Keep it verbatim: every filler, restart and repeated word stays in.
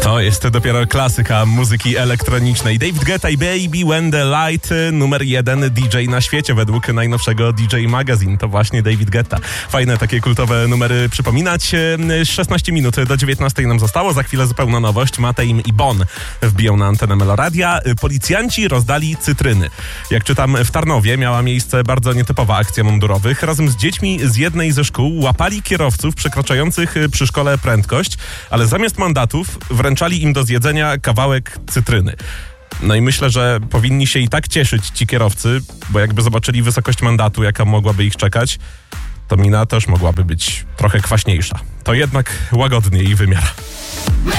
No, jest to dopiero klasyka muzyki elektronicznej. David Guetta i Baby When the Light, numer jeden D J na świecie według najnowszego D J Magazine. To właśnie David Guetta. Fajne takie kultowe numery przypominać. szesnaście minut do dziewiętnastej nam zostało. Za chwilę zupełna nowość. Mateim i Bon wbiją na antenę Meloradia. Policjanci rozdali cytryny. Jak czytam, w Tarnowie miała miejsce bardzo nietypowa akcja mundurowych. Razem z dziećmi z jednej ze szkół łapali kierowców przekraczających przy szkole prędkość, ale zamiast mandatów wręczali im do zjedzenia kawałek cytryny. No i myślę, że powinni się i tak cieszyć ci kierowcy, bo jakby zobaczyli wysokość mandatu, jaka mogłaby ich czekać, to mina też mogłaby być trochę kwaśniejsza. To jednak łagodniej wymiar.